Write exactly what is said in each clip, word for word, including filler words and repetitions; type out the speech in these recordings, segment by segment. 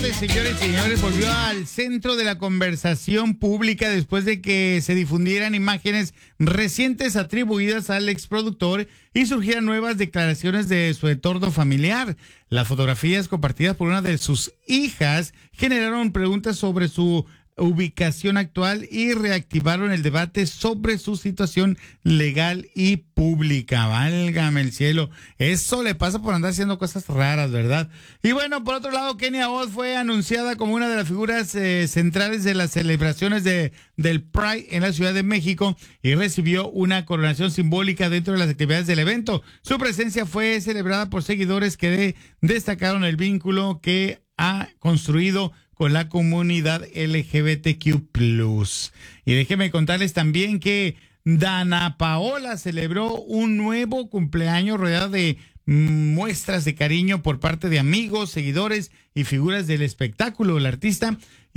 sociales, señores y señores, volvió al centro de la conversación pública después de que se difundieran imágenes recientes atribuidas al exproductor y surgieran nuevas declaraciones de su entorno familiar. Las fotografías compartidas por una de sus hijas generaron preguntas sobre su ubicación actual y reactivaron el debate sobre su situación legal y pública. Válgame el cielo. Eso le pasa por andar haciendo cosas raras, ¿verdad? Y bueno, por otro lado, Kenia Oz fue anunciada como una de las figuras eh, centrales de las celebraciones de, del Pride en la Ciudad de México y recibió una coronación simbólica dentro de las actividades del evento. Su presencia fue celebrada por seguidores que de, destacaron el vínculo que ha construido con la comunidad L G B T Q plus. Y déjenme contarles también que Dana Paola celebró un nuevo cumpleaños rodeada de muestras de cariño por parte de amigos, seguidores y figuras del espectáculo. La artista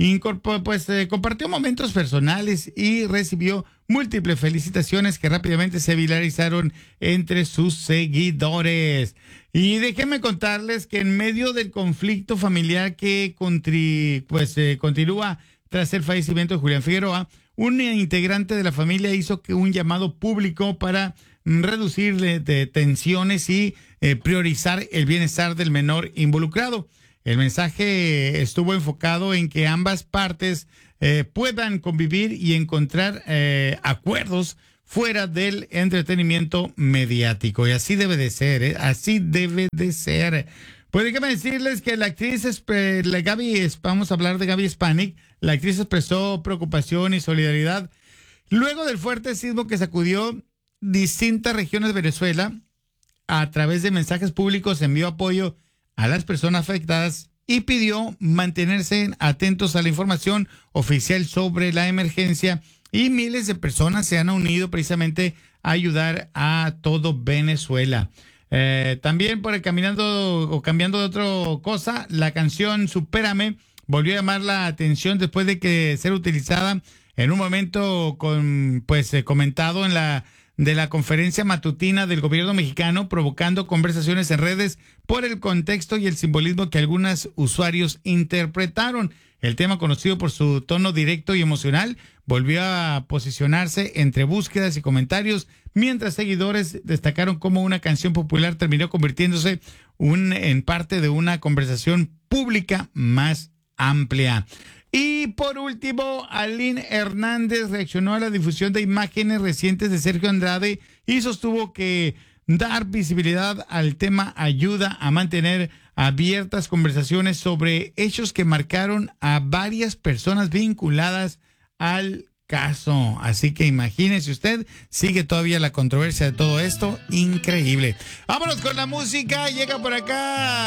pues, eh, compartió momentos personales y recibió múltiples felicitaciones que rápidamente se viralizaron entre sus seguidores. Y déjenme contarles que en medio del conflicto familiar que contri, pues, eh, continúa tras el fallecimiento de Julián Figueroa, un integrante de la familia hizo que un llamado público para reducir de tensiones y eh, priorizar el bienestar del menor involucrado. El mensaje estuvo enfocado en que ambas partes eh, puedan convivir y encontrar eh, acuerdos fuera del entretenimiento mediático. Y así debe de ser, ¿eh? Así debe de ser. Pues déjame decirles que la actriz, la Gaby, vamos a hablar de Gaby Spanik, la actriz expresó preocupación y solidaridad luego del fuerte sismo que sacudió distintas regiones de Venezuela. A través de mensajes públicos envió apoyo a las personas afectadas y pidió mantenerse atentos a la información oficial sobre la emergencia. Y miles de personas se han unido precisamente a ayudar a todo Venezuela. Eh, también por el caminando o cambiando de otra cosa, la canción Supérame volvió a llamar la atención después de que ser utilizada en un momento con, pues, eh, comentado en la de la conferencia matutina del gobierno mexicano, provocando conversaciones en redes por el contexto y el simbolismo que algunos usuarios interpretaron. El tema, conocido por su tono directo y emocional, volvió a posicionarse entre búsquedas y comentarios, mientras seguidores destacaron cómo una canción popular terminó convirtiéndose un, en parte de una conversación pública más amplia. Y por último, Aline Hernández reaccionó a la difusión de imágenes recientes de Sergio Andrade y sostuvo que dar visibilidad al tema ayuda a mantener abiertas conversaciones sobre hechos que marcaron a varias personas vinculadas al caso. Así que imagínese usted, sigue todavía la controversia de todo esto. Increíble. Vámonos con la música, llega por acá